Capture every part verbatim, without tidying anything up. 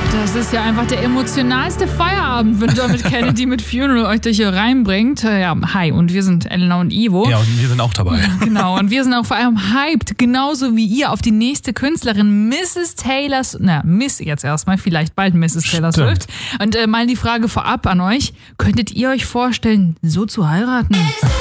Das ist ja einfach der emotionalste Feierabend, wenn Dermot Kennedy mit Funeral euch durch hier reinbringt. Ja, hi, und wir sind Elena und Ivo. Ja, und wir sind auch dabei. Genau, und wir sind auch vor allem hyped, genauso wie ihr, auf die nächste Künstlerin, Misses Taylor Swift. Na, Miss jetzt erstmal, vielleicht bald Misses Taylor Swift. Und äh, mal die Frage vorab an euch. Könntet ihr euch vorstellen, so zu heiraten?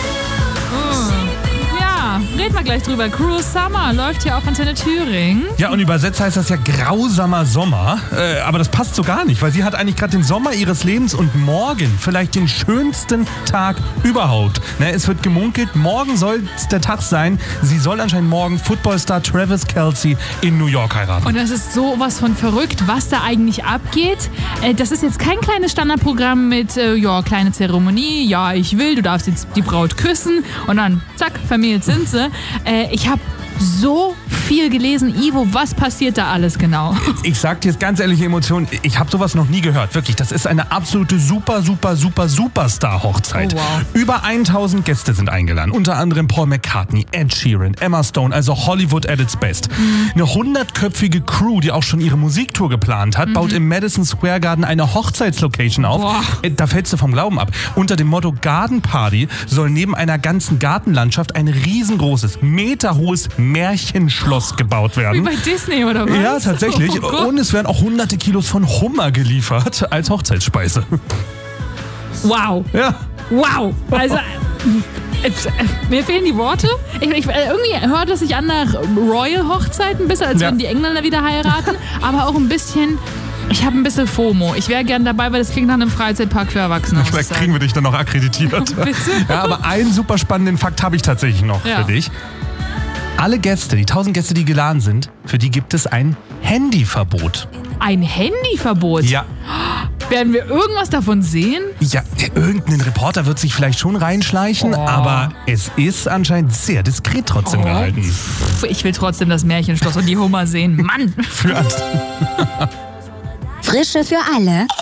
Reden wir gleich drüber. Cruel Summer läuft hier auf Antenne Thüringen. Ja, und übersetzt heißt das ja grausamer Sommer. Äh, aber das passt so gar nicht, weil sie hat eigentlich gerade den Sommer ihres Lebens und morgen vielleicht den schönsten Tag überhaupt. Ne, es wird gemunkelt, morgen soll es der Tag sein. Sie soll anscheinend morgen Footballstar Travis Kelce in New York heiraten. Und das ist sowas von verrückt, was da eigentlich abgeht. Äh, das ist jetzt kein kleines Standardprogramm mit, äh, ja, kleine Zeremonie, ja, ich will, du darfst jetzt die Braut küssen und dann, zack, vermählt sind sie. Äh, ich habe so viel gelesen. Ivo, was passiert da alles genau? Ich sag dir jetzt ganz ehrliche Emotionen, ich habe sowas noch nie gehört. Wirklich, das ist eine absolute super, super, super, Superstar-Hochzeit. Oh, wow. Über tausend Gäste sind eingeladen. Unter anderem Paul McCartney, Ed Sheeran, Emma Stone, also Hollywood at its best. Mhm. Eine hundertköpfige Crew, die auch schon ihre Musiktour geplant hat, mhm. baut im Madison Square Garden eine Hochzeitslocation auf. Boah. Da fällst du vom Glauben ab. Unter dem Motto Garden Party soll neben einer ganzen Gartenlandschaft ein riesengroßes, meterhohes Märchenschloss gebaut werden. Wie bei Disney oder was? Ja, tatsächlich. Oh, und es werden auch hunderte Kilos von Hummer geliefert als Hochzeitsspeise. Wow. Ja. Wow. Also, äh, äh, mir fehlen die Worte. Ich, ich, äh, irgendwie hört es sich an nach Royal-Hochzeiten, besser als Ja. wenn die Engländer wieder heiraten. Aber auch ein bisschen... Ich habe ein bisschen FOMO. Ich wäre gern dabei, weil das klingt nach einem Freizeitpark für Erwachsene. Vielleicht kriegen wir dich dann noch akkreditiert. Bitte? Ja, aber einen super spannenden Fakt habe ich tatsächlich noch Ja. für dich. Alle Gäste, die tausend Gäste, die geladen sind, für die gibt es ein Handyverbot. Ein Handyverbot? Ja. Werden wir irgendwas davon sehen? Ja, irgendein Reporter wird sich vielleicht schon reinschleichen, Oh. aber es ist anscheinend sehr diskret trotzdem Oh. gehalten. Pff, ich will trotzdem das Märchenschloss und die Hummer sehen. Mann! Für Frische für alle.